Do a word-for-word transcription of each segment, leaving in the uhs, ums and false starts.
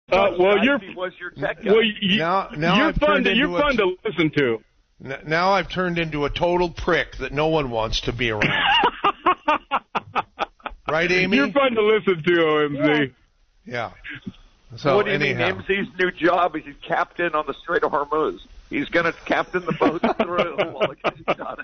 Uh, well, guys, you're he was your tech guy. well, you, Now, now you're I've fun. turned To, into you're a fun to listen to. N- Now I've turned into a total prick that no one wants to be around. Right, Amy? You're fun to listen to, O M Z. Yeah. So what do you anyhow. mean? M Z's new job is he's captain on the Strait of Hormuz. He's going to captain the boat through while it gets done.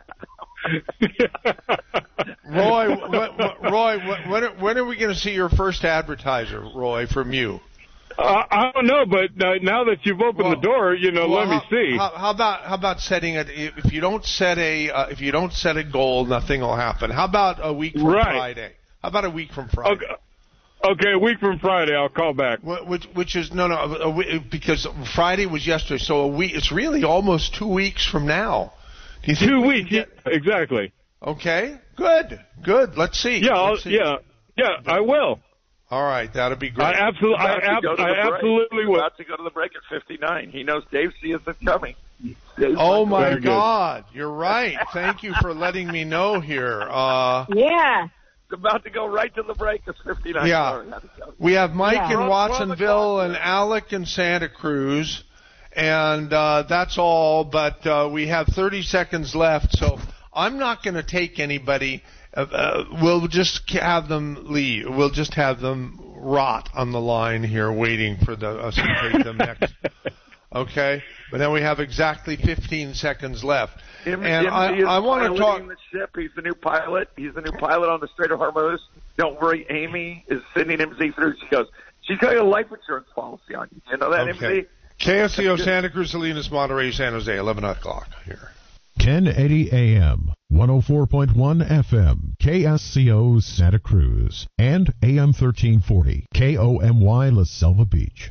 Roy, what, what, Roy, what, when, are, when are we going to see your first advertiser, Roy, from you? Uh, I don't know, but uh, now that you've opened Well, the door, you know, well, let how, me see. How, how about how about setting it? If you don't set a uh, if you don't set a goal, nothing will happen. How about a week from Right. Friday? How about a week from Friday? Okay. Okay, a week from Friday, I'll call back. Wh- Which, which is no, no, a week, because Friday was yesterday, so a week. It's really almost two weeks from now. Do you think Two we weeks, can get- exactly. Okay, good, good. Let's see. Yeah, I'll, Let's see. yeah, yeah, I will. All right, that'll be great. I absolutely, I, About to ab- go to I the break. absolutely He's will. about to go to the break at fifty-nine. He knows Dave sees it coming. Dave's Oh not my Very good. God, you're right. Thank you for letting me know here. Uh, Yeah. It's about to go right to the break. It's fifty-nine. Yeah. Sorry, I had to go. we have Mike Yeah. in We're on- we're on the Watsonville clock. and Alec in Santa Cruz, and uh, that's all. But uh, we have thirty seconds left, so I'm not going to take anybody. Uh, uh, we'll just have them leave. We'll just have them rot on the line here, waiting for the, us to take them next. Okay, but then we have exactly fifteen seconds left, M- and M Z I, is I want to talk. piloting the ship. He's the new pilot. He's the new pilot on the Strait of Hormuz. Don't worry, Amy is sending M Z through. She goes, she's got a life insurance policy on you. You know that, Okay. M Z? K S C O Santa Cruz, Salinas, Monterey, San Jose, eleven o'clock here. ten eighty A M, one oh four point one F M, K S C O Santa Cruz, and A M thirteen forty, K O M Y La Selva Beach.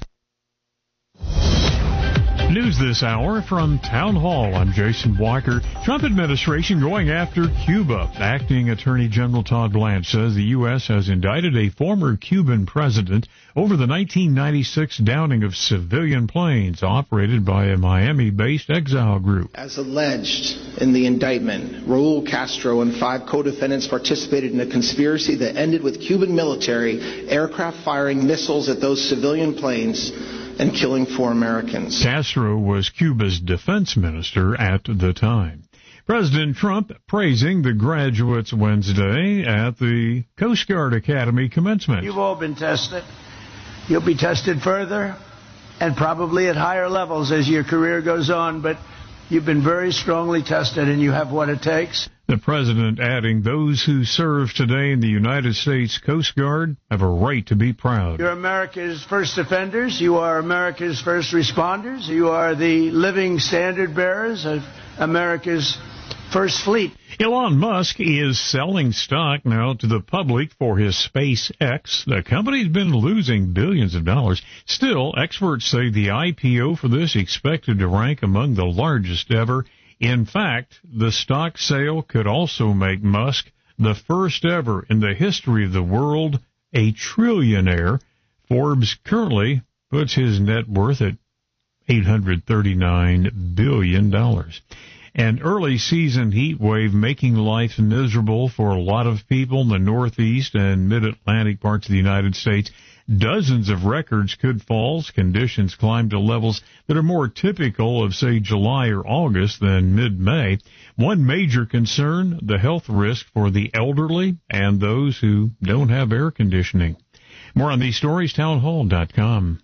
News this hour from Town Hall. I'm Jason Walker. Trump administration going after Cuba. Acting Attorney General Todd Blanche says the U S has indicted a former Cuban president over the nineteen ninety-six downing of civilian planes operated by a Miami-based exile group. As alleged in the indictment, Raul Castro and five co-defendants participated in a conspiracy that ended with Cuban military aircraft firing missiles at those civilian planes and killing four Americans. Castro was Cuba's defense minister at the time. President Trump praising the graduates Wednesday at the Coast Guard Academy commencement. You've all been tested. You'll be tested further and probably at higher levels as your career goes on, but you've been very strongly tested and you have what it takes. The president adding those who serve today in the United States Coast Guard have a right to be proud. You're America's first defenders. You are America's first responders. You are the living standard bearers of America's first fleet. Elon Musk is selling stock now to the public for his SpaceX. The company's been losing billions of dollars. Still, experts say the I P O for this expected to rank among the largest ever. In fact, the stock sale could also make Musk the first ever in the history of the world a trillionaire. Forbes currently puts his net worth at eight hundred thirty-nine billion dollars. An early season heat wave making life miserable for a lot of people in the Northeast and Mid-Atlantic parts of the United States. Dozens of records could fall as conditions climb to levels that are more typical of, say, July or August than mid-May. One major concern, the health risk for the elderly and those who don't have air conditioning. More on these stories, townhall dot com.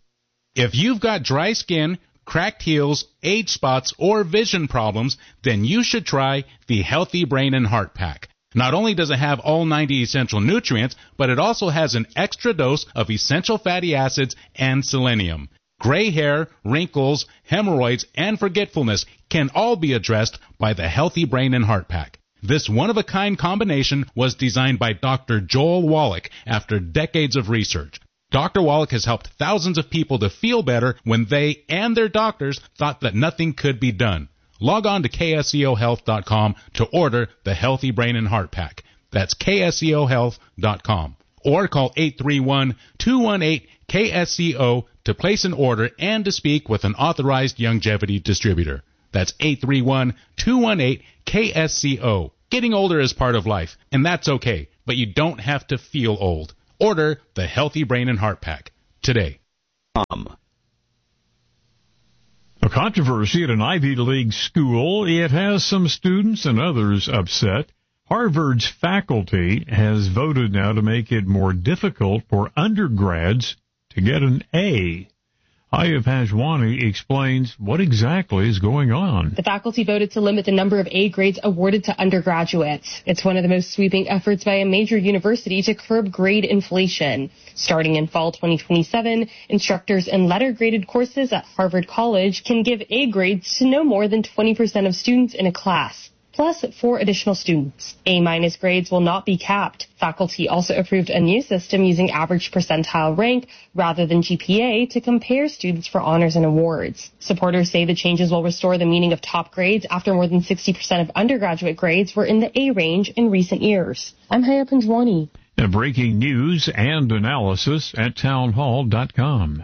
If you've got dry skin, cracked heels, age spots, or vision problems, then you should try the Healthy Brain and Heart Pack. Not only does it have all ninety essential nutrients, but it also has an extra dose of essential fatty acids and selenium. Gray hair, wrinkles, hemorrhoids, and forgetfulness can all be addressed by the Healthy Brain and Heart Pack. This one-of-a-kind combination was designed by Doctor Joel Wallach after decades of research. Doctor Wallach has helped thousands of people to feel better when they and their doctors thought that nothing could be done. Log on to K S E O health dot com to order the Healthy Brain and Heart Pack. That's K S E O health dot com. Or call eight three one, two one eight, K S E O to place an order and to speak with an authorized longevity distributor. That's eight three one, two one eight, K S E O. Getting older is part of life, and that's okay, but you don't have to feel old. Order the Healthy Brain and Heart Pack today. A controversy at an Ivy League school. It has some students and others upset. Harvard's faculty has voted now to make it more difficult for undergrads to get an A. Ayub Hajwani explains what exactly is going on. The faculty voted to limit the number of A grades awarded to undergraduates. It's one of the most sweeping efforts by a major university to curb grade inflation. Starting in fall twenty twenty-seven, instructors in letter-graded courses at Harvard College can give A grades to no more than twenty percent of students in a class, plus four additional students. A-minus grades will not be capped. Faculty also approved a new system using average percentile rank rather than G P A to compare students for honors and awards. Supporters say the changes will restore the meaning of top grades after more than sixty percent of undergraduate grades were in the A range in recent years. I'm Haya Panjwani. Now, breaking news and analysis at townhall dot com.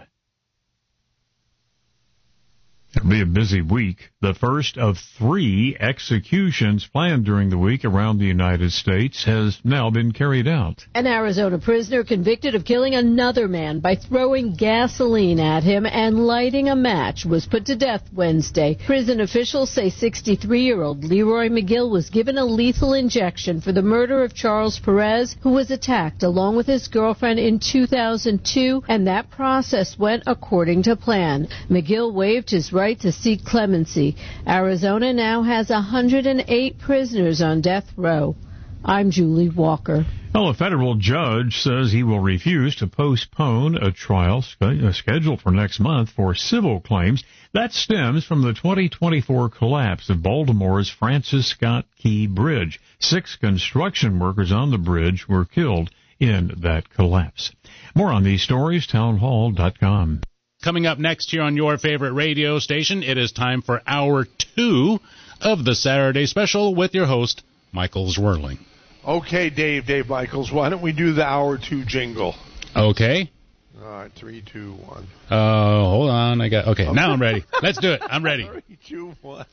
It'll be a busy week. The first of three executions planned during the week around the United States has now been carried out. An Arizona prisoner convicted of killing another man by throwing gasoline at him and lighting a match was put to death Wednesday. Prison officials say sixty-three-year-old Leroy McGill was given a lethal injection for the murder of Charles Perez, who was attacked along with his girlfriend in two thousand two, and that process went according to plan. McGill waived his right to seek clemency. Arizona now has one hundred eight prisoners on death row. I'm Julie Walker. Well, a federal judge says he will refuse to postpone a trial scheduled for next month for civil claims. That stems from the twenty twenty-four collapse of Baltimore's Francis Scott Key Bridge. Six construction workers on the bridge were killed in that collapse. More on these stories, townhall dot com. Coming up next here on your favorite radio station, it is time for hour two of the Saturday Special with your host, Michael Zwirling. Okay, Dave, Dave Michaels, why don't we do the hour two jingle? Okay. All right, three, two, one. Uh, hold on, I got, okay, now I'm ready. Let's do it, I'm ready. Three, two, one.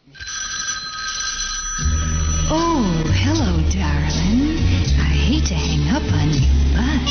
Oh, hello, darling. I hate to hang up on you, but